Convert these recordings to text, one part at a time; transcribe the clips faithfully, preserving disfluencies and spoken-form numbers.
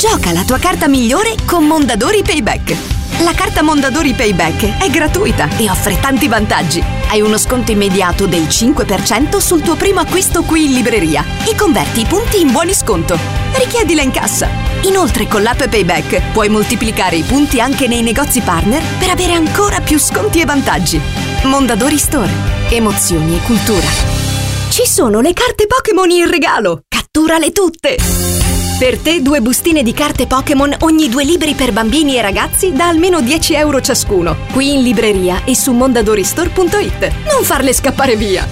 Gioca la tua carta migliore con Mondadori Payback. La carta Mondadori Payback è gratuita e offre tanti vantaggi. Hai uno sconto immediato del cinque per cento sul tuo primo acquisto qui in libreria e converti i punti in buoni sconto. Richiedila in cassa. Inoltre con l'app Payback puoi moltiplicare i punti anche nei negozi partner per avere ancora più sconti e vantaggi. Mondadori Store. Emozioni e cultura. Ci sono le carte Pokémon in regalo! Catturale tutte! Per te due bustine di carte Pokémon ogni due libri per bambini e ragazzi da almeno dieci euro ciascuno. Qui in libreria e su mondadoristore punto it. Non farle scappare via!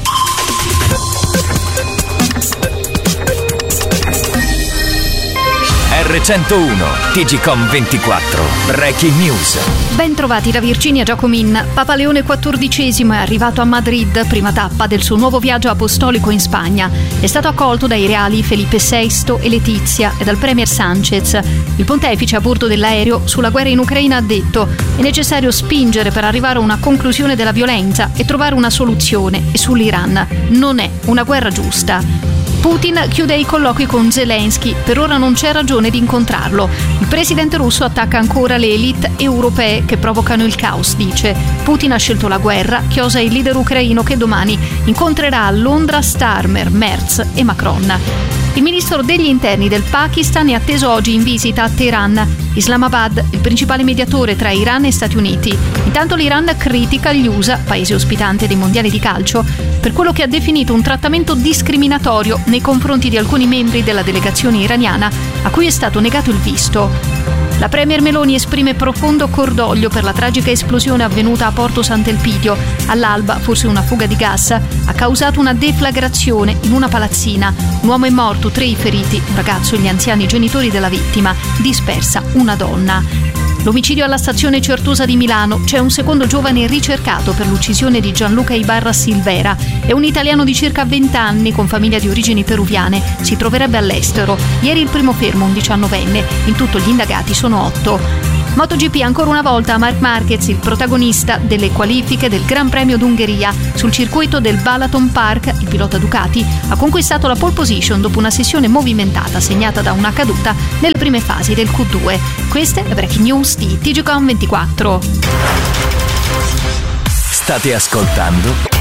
R centouno T G Com ventiquattro Breaking News. Ben trovati da Virginia Giacomin. Papa Leone quattordicesimo è arrivato a Madrid, prima tappa del suo nuovo viaggio apostolico in Spagna. È stato accolto dai reali Felipe sesto e Letizia e dal premier Sanchez. Il pontefice a bordo dell'aereo sulla guerra in Ucraina ha detto: è necessario spingere per arrivare a una conclusione della violenza e trovare una soluzione. E sull'Iran non è una guerra giusta. Putin chiude i colloqui con Zelensky, per ora non c'è ragione di incontrarlo. Il presidente russo attacca ancora le elite europee che provocano il caos, dice. Putin ha scelto la guerra, chiosa il leader ucraino che domani incontrerà a Londra Starmer, Merz e Macron. Il ministro degli interni del Pakistan è atteso oggi in visita a Teheran. Islamabad, il principale mediatore tra Iran e Stati Uniti. Intanto l'Iran critica gli U S A, paese ospitante dei mondiali di calcio, per quello che ha definito un trattamento discriminatorio nei confronti di alcuni membri della delegazione iraniana a cui è stato negato il visto. La premier Meloni esprime profondo cordoglio per la tragica esplosione avvenuta a Porto Sant'Elpidio. All'alba, forse una fuga di gas, ha causato una deflagrazione in una palazzina. Un uomo è morto, tre i feriti, un ragazzo e gli anziani genitori della vittima, dispersa una donna. L'omicidio alla stazione Certosa di Milano. C'è un secondo giovane ricercato per l'uccisione di Gianluca Ibarra Silvera. È un italiano di circa venti anni con famiglia di origini peruviane. Si troverebbe all'estero. Ieri il primo fermo, un diciannovenne. In tutto gli indagati sono otto. MotoGP ancora una volta Marc Marquez, il protagonista delle qualifiche del Gran Premio d'Ungheria. Sul circuito del Balaton Park, il pilota Ducati ha conquistato la pole position dopo una sessione movimentata segnata da una caduta nelle prime fasi del Q due. Queste le breaking news di T G Com ventiquattro. State ascoltando